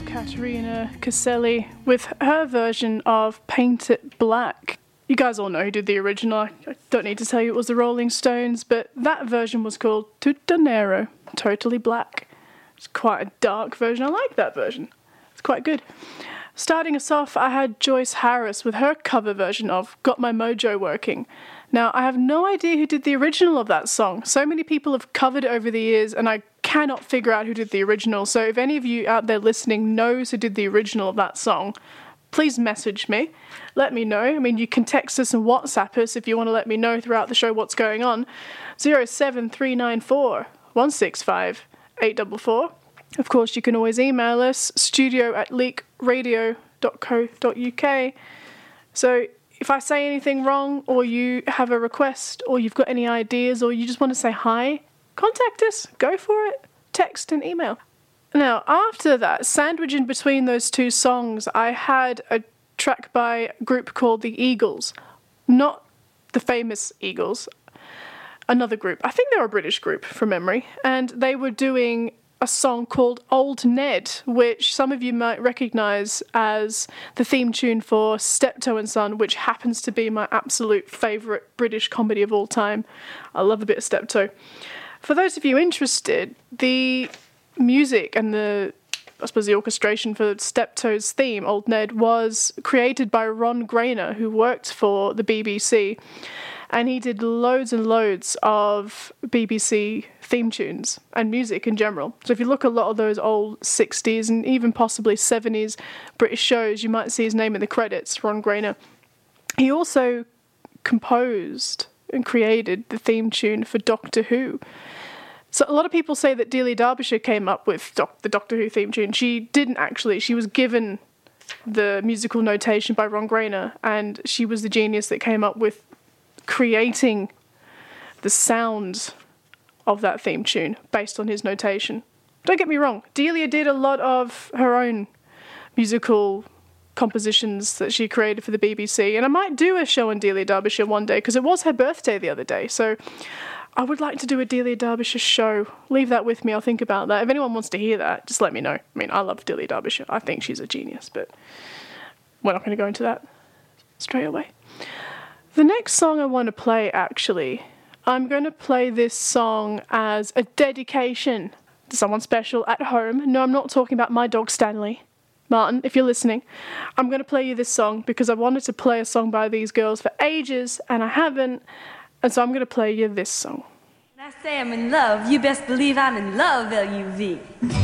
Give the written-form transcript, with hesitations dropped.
Katerina Caselli with her version of Paint It Black. You guys all know who did the original. I don't need to tell you it was the Rolling Stones, but that version was called Tutto Nero, Totally Black. It's quite a dark version. I like that version. It's quite good. Starting us off, I had Joyce Harris with her cover version of Got My Mojo Working. Now, I have no idea who did the original of that song. So many people have covered it over the years, and I cannot figure out who did the original. So if any of you out there listening knows who did the original of that song, please message me. Let me know. I mean, you can text us and WhatsApp us if you want to let me know throughout the show what's going on. 07394 165 844. Of course, you can always email us, studio@leakradio.co.uk. So if I say anything wrong, or you have a request, or you've got any ideas, or you just want to say hi, contact us. Go for it. Text and email. Now, after that, sandwiched in between those two songs, I had a track by a group called The Eagles. Not the famous Eagles. Another group. I think they were a British group, from memory. And they were doing a song called Old Ned, which some of you might recognise as the theme tune for Steptoe and Son, which happens to be my absolute favourite British comedy of all time. I love a bit of Steptoe. For those of you interested, the music and the orchestration for Steptoe's theme, Old Ned, was created by Ron Grainer, who worked for the BBC. And he did loads and loads of BBC theme tunes and music in general. So if you look at a lot of those old 60s and even possibly 70s British shows, you might see his name in the credits, Ron Grainer. He also composed and created the theme tune for Doctor Who. So a lot of people say that Delia Derbyshire came up with the Doctor Who theme tune. She didn't actually. She was given the musical notation by Ron Grainer, and she was the genius that came up with creating the sounds of that theme tune based on his notation. Don't get me wrong, Delia did a lot of her own musical compositions that she created for the BBC, and I might do a show on Delia Derbyshire one day, because it was her birthday the other day, so I would like to do a Delia Derbyshire show. Leave that with me, I'll think about that. If anyone wants to hear that, just let me know. I mean, I love Delia Derbyshire. I think she's a genius, but we're not going to go into that straight away. The next song I want to play, actually, I'm going to play this song as a dedication to someone special at home. No, I'm not talking about my dog Stanley. Martin, if you're listening, I'm going to play you this song because I wanted to play a song by these girls for ages and I haven't, and so I'm going to play you this song. When I say I'm in love, you best believe I'm in love, L-U-V.